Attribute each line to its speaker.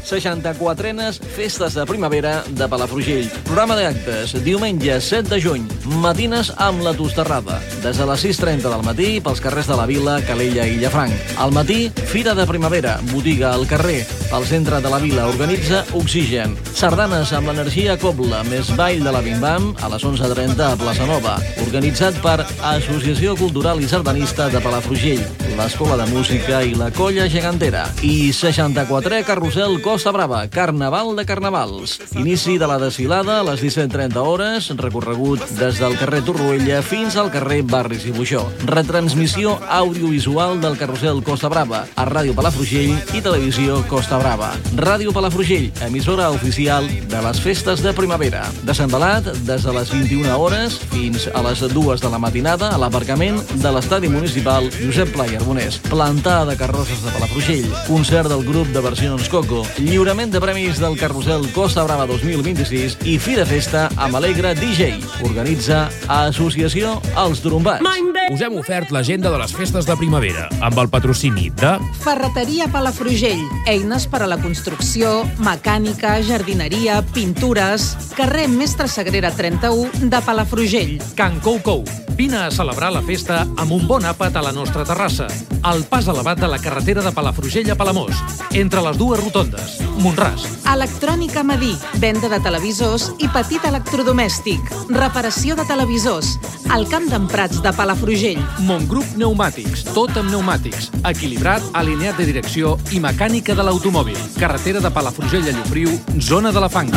Speaker 1: 64enes Festes de Primavera de Palafrugell. Programa d'actes, diumenge 7 de juny, matines amb la Tosterrada. Des de les 6:30 del matí pels carrers de la Vila, Calella i Llafranc. Al matí, Fira de Primavera, botiga al carrer. Pel centre de la Vila organitza Oxigen. Sardanes amb l'energia Cobla, més ball de la Bim-Bam a les 11:30 a Plaça Nova. Organitzat per Associació Cultural i Sardanista de Palafrugell, l'Escola de Música i la Colla Gegantera. I 64è Carrusel Costa Brava, Carnaval de Carnavals. Inici de la desfilada a les 17:30 hores, recorregut des del carrer Torroella fins al carrer Barris i Buixó. Retransmissió audiovisual del Carrusel Costa Brava a Ràdio Palafrugell i Televisió Costa Brava. Ràdio Palafrugell, emissora oficial de les Festes de Primavera. Desembalat des de les 21 hores fins a les 2 de la matinada a l'aparcament de l'Estadi Municipal Josep Pla i Arbonès. Plantada de carrosses de Palafrugell, concert del grup de versions Coco, lliurament de premis del Carrusel Costa Brava 2026 i fi de festa amb Alegre DJ. Organitza Associació Els Trombats.
Speaker 2: Us hem ofert l'agenda de les Festes de Primavera amb el patrocini de
Speaker 3: Ferreteria Palafrugell. Eines per a la construcció, mecànica, jardineria, pintures. Carrer Mestre Sagrera 31 de Palafrugell.
Speaker 4: Can Cou Cou. Vine a celebrar la festa amb un bon àpat a la nostra terrassa. Al pas elevat de la carretera de Palafrugell a Palamós, entre les dues rotondes. Montràs.
Speaker 3: Electrònica Madí. Venda de televisors i petit electrodomèstic. Reparació de televisors. Al Camp d'en Prats de Palafrugell.
Speaker 4: Montgrup Pneumàtics. Tot amb pneumàtics. Equilibrat, alineat de direcció i mecànica de l'automòbil. Carretera de Palafrugell a Llofriu, zona de la Fanga.